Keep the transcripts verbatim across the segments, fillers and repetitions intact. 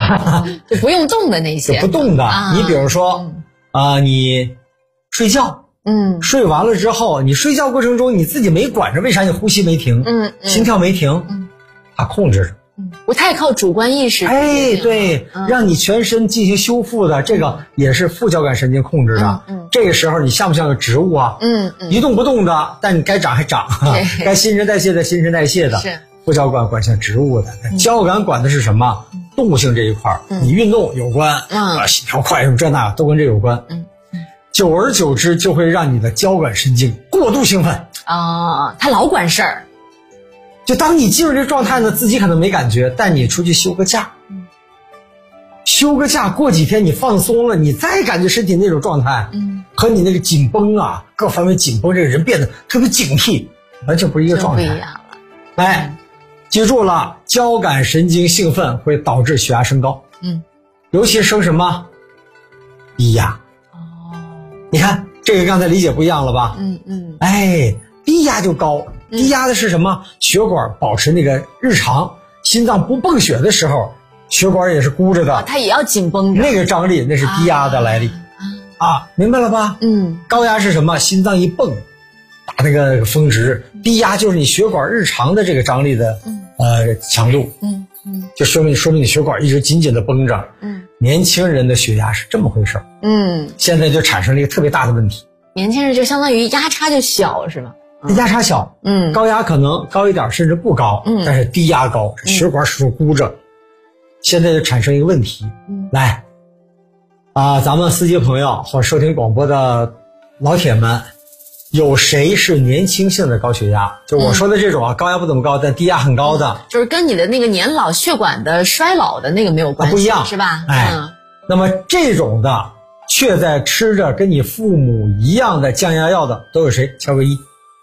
就不用动的那些， 就不动的。啊、你比如说，啊、呃，你睡觉， 嗯， 睡完了之后，你睡觉过程中你自己没管着，为啥你呼吸没停， 嗯，嗯心跳没停， 嗯， 它控制着。 嗯，不太靠主观意识。 哎，对，嗯、让你全身进行修复的，这个也是副交感神经控制的。 嗯，嗯这个时候你像不像个植物啊？ 嗯嗯， 一动不动的，但你该长还长，该新陈代谢的新陈代谢的。 是。 副交感管像植物的，交感管的是什么？嗯、动物性这一块，嗯、你运动有关，啊、嗯，心跳快什么这那都跟这有关。 嗯。 久而久之，就会让你的交感神经过度兴奋啊，他老管事儿。 就当你进入这状态呢，自己可能没感觉，但你出去休个假， 嗯、 休个假，过几天你放松了，你再感觉身体那种状态， 嗯， 和你那个紧绷啊，各方面紧绷，这个人变得特别警惕，完全不是一个状态。 不一样了。 哎，记住了，交感神经兴奋会导致血压升高， 嗯， 尤其升什么？低压。你看这个刚才理解不一样了吧？ 嗯嗯， 哎，低压就高，低压的是什么？嗯、血管保持那个日常，心脏不泵血的时候，血管也是箍着的， 啊、它也要紧绷着。 那个张力那是低压的来历 啊, 啊，明白了吧？ 嗯， 高压是什么？心脏一泵，打那个峰值，低压就是你血管日常的这个张力的、嗯、呃强度， 嗯嗯， 就说明说明你血管一直紧紧的绷着， 嗯。 年轻人的血压是这么回事儿， 嗯， 现在就产生了一个特别大的问题。 年轻人就相当于压差就小是吧？ 嗯、压差小， 嗯， 高压可能高一点，甚至不高， 嗯， 但是低压高，血管始终箍着。嗯、现在就产生一个问题， 嗯， 来，啊、呃，咱们司机朋友或收听广播的老铁们，有谁是年轻性的高血压？就我说的这种啊，嗯、高压不怎么高，但低压很高的， 嗯、就是跟你的那个年老血管的衰老的那个没有关系， 啊、不一样是吧？ 哎， 嗯， 那么这种的却在吃着跟你父母一样的降压药的都有谁？敲个一。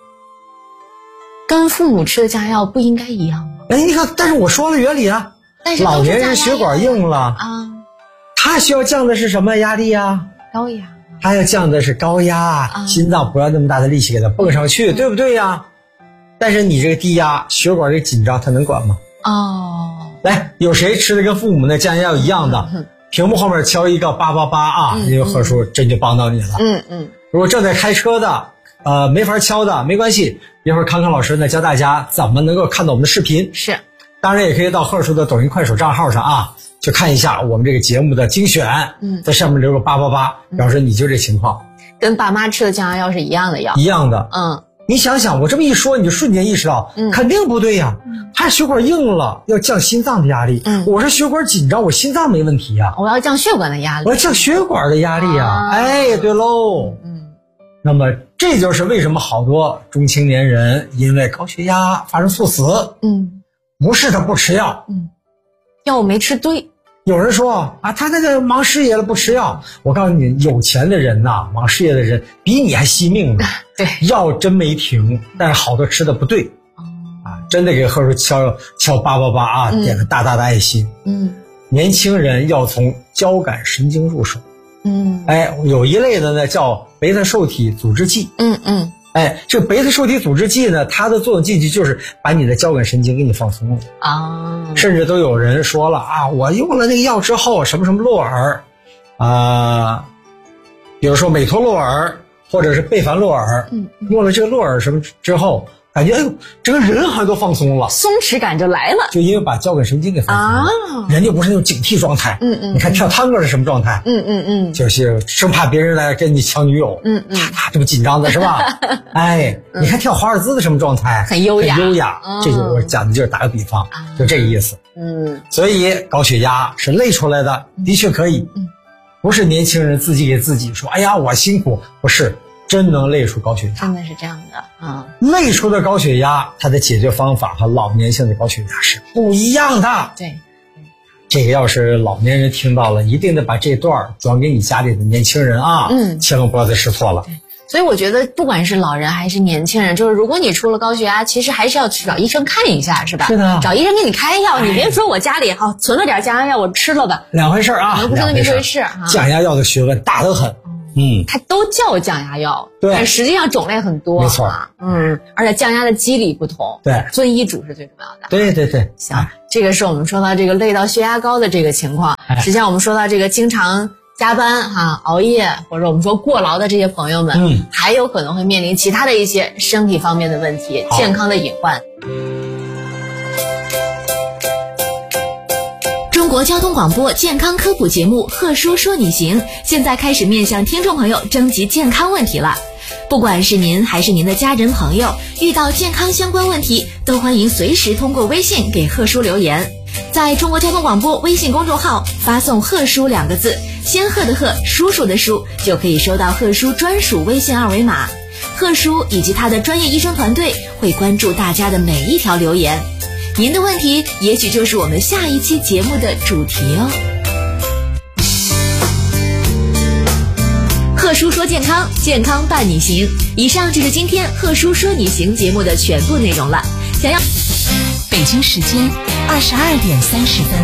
跟父母吃的降压药不应该一样吗？ 哎，你看，但是我说了原理啊， 但是老年人血管硬了啊， 他需要降的是什么压力啊？ 高压。 他要降的是高压，啊、心脏不要那么大的力气给它蹦上去，嗯、对不对呀？但是你这个低压血管这紧张，它能管吗？ 哦， 来，有谁吃的跟父母的降压药一样的？嗯、屏幕后面敲一个八八八啊， 嗯、 因为贺叔真就帮到你了。 嗯嗯。 如果正在开车的，呃，没法敲的没关系，一会儿康康老师呢教大家怎么能够看到我们的视频。 是， 当然也可以到贺叔的抖音、快手账号上啊。去看一下我们这个节目的精选， 嗯， 在上面留个八八八，表示你就这情况， 跟爸妈吃的降压药是一样的药， 一样的， 嗯， 你想想，我这么一说，你就瞬间意识到， 嗯， 肯定不对呀，嗯，他血管硬了，要降心脏的压力， 嗯， 我是血管紧张，我心脏没问题呀， 我要降血管的压力， 我要降血管的压力呀，啊、哎，对喽， 嗯， 那么这就是为什么好多中青年人因为高血压发生猝死， 嗯， 不是他不吃药， 嗯，药没吃对。 有人说啊，他那个忙事业了不吃药。我告诉你，有钱的人呐、啊，忙事业的人比你还惜命呢。 对， 药真没停，但是好多吃的不对。 哦、 啊，真的给贺叔敲敲八八八啊， 嗯、 点个大大的爱心。 嗯， 年轻人要从交感神经入手。 嗯， 哎，有一类的呢叫贝塔受体阻滞剂。 嗯嗯。 哎，这个贝塔受体阻滞剂呢，它的作用进去就是把你的交感神经给你放松了啊， 甚至都有人说了啊，我用了那个药之后，什么什么洛尔，啊、呃，比如说美托洛尔或者是贝凡洛尔， 嗯， 用了这个洛尔什么之后，感觉哎呦，整个人好像都放松了， 松弛感就来了， 就因为把交感神经给放松了， 啊， 人家不是那种警惕状态， 嗯嗯， 你看跳探戈是什么状态？ 嗯嗯嗯， 就是生怕别人来跟你抢女友， 嗯嗯， 他这么紧张的是吧？哎，你看跳华尔兹的什么状态？ 很优雅， 很优雅，嗯、这就是我讲的就是打个比方，啊、就这个意思。 嗯， 所以高血压是累出来的，的确可以， 嗯， 不是年轻人自己给自己说，哎呀我辛苦，不是。真能累出高血压， 真的是这样的啊！ 累出的高血压，它的解决方法和老年性的高血压是不一样的。 对， 这个要是老年人听到了，一定得把这段转给你家里的年轻人啊， 嗯， 千万不要再试错了。 对，所以我觉得不管是老人还是年轻人，就是如果你出了高血压，其实还是要去找医生看一下，是吧？ 是的， 找医生给你开药，你别说我家里好存了点降压药，我吃了吧， 两回事啊， 可能不是那么一回事啊。 降压药的学问大得很。 嗯， 它都叫降压药， 对， 但实际上种类很多， 没错， 嗯，而且降压的机理不同， 对， 遵医嘱是最重要的。 对对对， 行，哎、这个是我们说到这个累到血压高的这个情况。哎、实际上我们说到这个经常加班哈、啊、熬夜或者我们说过劳的这些朋友们，嗯，还有可能会面临其他的一些身体方面的问题，健康的隐患。 中国交通广播健康科普节目《贺叔说你行》现在开始面向听众朋友征集健康问题了。不管是您还是您的家人朋友，遇到健康相关问题，都欢迎随时通过微信给贺叔留言。在中国交通广播微信公众号发送“贺叔”两个字，仙鹤的鹤，叔叔的叔，就可以收到贺叔专属微信二维码。贺叔以及他的专业医生团队会关注大家的每一条留言。您的问题也许就是我们下一期节目的主题哦。贺叔说健康，健康伴你行。以上就是今天贺叔说你行节目的全部内容了。想要北京时间二十二点三十分。